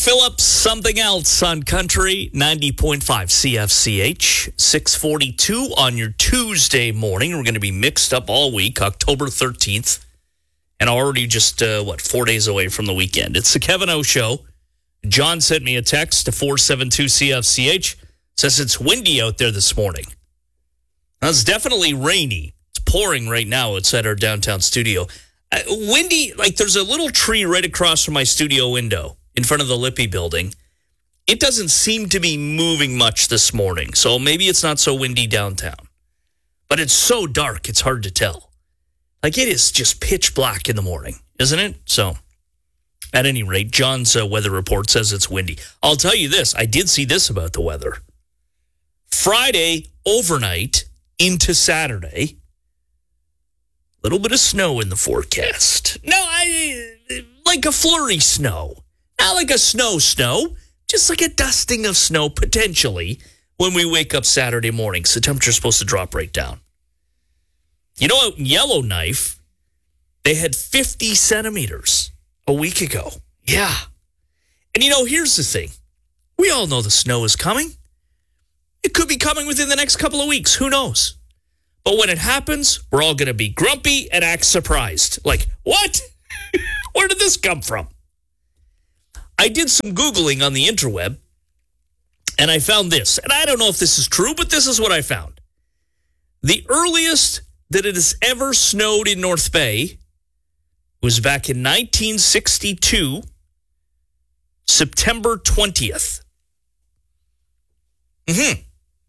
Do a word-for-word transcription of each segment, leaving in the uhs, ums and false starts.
Phillips, something else on Country ninety point five C F C H, six forty-two on your Tuesday morning. We're going to be mixed up all week, October thirteenth, and already just, uh, what, four days away from the weekend. It's the Kevin O Show. John sent me a text to four seven two C F C H. Says it's windy out there this morning. Now, it's definitely rainy. It's pouring right now outside our downtown studio. Uh, windy, like there's a little tree right across from my studio window in front of the Lippy building. It doesn't seem to be moving much this morning, so maybe it's not so windy downtown. But it's so dark, it's hard to tell. Like, it is just pitch black in the morning, isn't it? So, at any rate, John's uh, weather report says it's windy. I'll tell you this, I did see this about the weather. Friday, overnight, into Saturday, a little bit of snow in the forecast. No, I like a flurry snow. Not like a snow snow, just like a dusting of snow, potentially, when we wake up Saturday morning. So the temperature's supposed to drop right down. You know, out in Yellowknife, they had fifty centimeters a week ago. Yeah. And you know, here's the thing. We all know the snow is coming. It could be coming within the next couple of weeks. Who knows? But when it happens, we're all going to be grumpy and act surprised. Like, what? Where did this come from? I did some Googling on the interweb, and I found this. And I don't know if this is true, but this is what I found. The earliest that it has ever snowed in North Bay was back in nineteen sixty-two, September twentieth. Mm-hmm.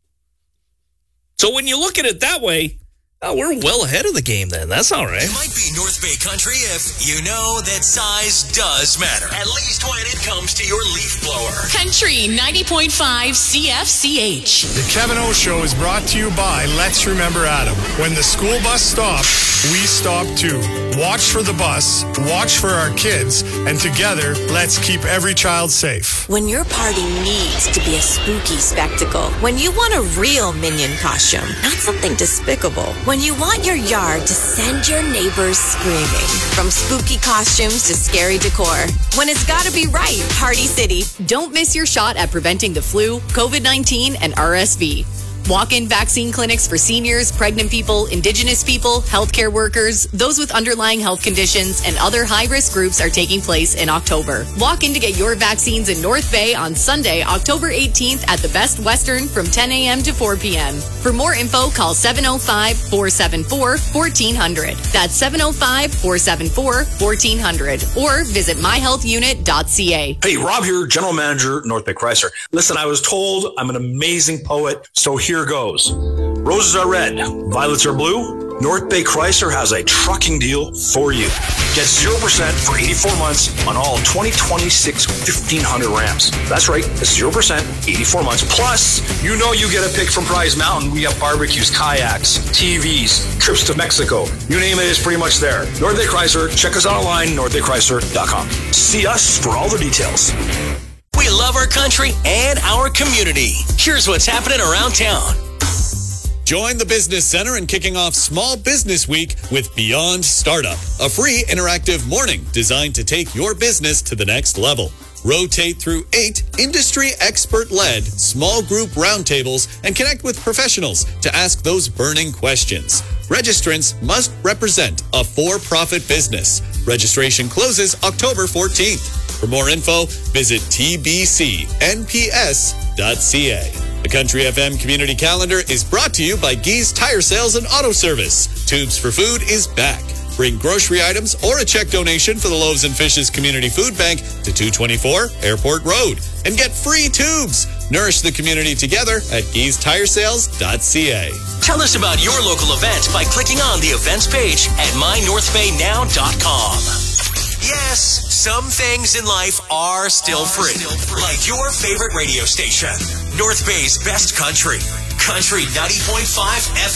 So when you look at it that way, oh, we're well ahead of the game then. That's all right. It might be North Bay country if you know that size does matter. At least when it comes to your leaf blower. Country ninety point five C F C H. The Kevin O Show is brought to you by Let's Remember Adam. When the school bus stops, we stop too. Watch for the bus, watch for our kids, and together, let's keep every child safe. When your party needs to be a spooky spectacle, when you want a real Minion costume, not something despicable, when you want your yard to send your neighbors screaming, from spooky costumes to scary decor, when it's gotta be right, Party City. Don't miss your shot at preventing the flu, COVID nineteen, and R S V. Walk-in vaccine clinics for seniors, pregnant people, Indigenous people, healthcare workers, those with underlying health conditions, and other high-risk groups are taking place in October. Walk in to get your vaccines in North Bay on Sunday, October eighteenth at the Best Western from ten a.m. to four p.m. For more info, call seven oh five, four seven four, one four zero zero. That's seven oh five, four seven four, one four zero zero. Or visit my health unit dot c a. Hey, Rob here, General Manager, North Bay Chrysler. Listen, I was told I'm an amazing poet, so here goes. Roses are red, violets are blue. North Bay Chrysler has a trucking deal for you. Get zero percent for eighty-four months on all twenty twenty-six fifteen hundred Rams. That's right, it's zero percent, eighty-four months. Plus, you know you get a pick from Prize Mountain. We have barbecues, kayaks, T Vs, trips to Mexico. You name it, it's pretty much there. North Bay Chrysler, check us out online, north bay chrysler dot com. See us for all the details. We love our country and our community. Here's what's happening around town. Join the Business Center in kicking off Small Business Week with Beyond Startup, a free interactive morning designed to take your business to the next level. Rotate through eight industry expert-led small group roundtables and connect with professionals to ask those burning questions. Registrants must represent a for-profit business. Registration closes October fourteenth. For more info, visit t b c n p s dot c a. The Country F M Community Calendar is brought to you by Gee's Tire Sales and Auto Service. Tubes for Food is back. Bring grocery items or a check donation for the Loaves and Fishes Community Food Bank to two twenty-four Airport Road and get free tubes. Nourish the community together at gees tire sales dot c a. Tell us about your local event by clicking on the events page at my north bay now dot com. Yes, some things in life are still free, like your favorite radio station, North Bay's best country, Country ninety point five F